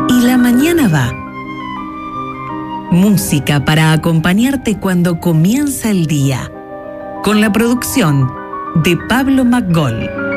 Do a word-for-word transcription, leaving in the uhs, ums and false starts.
Y la mañana va. Música para acompañarte cuando comienza el día. Con la producción de Pablo McGoll.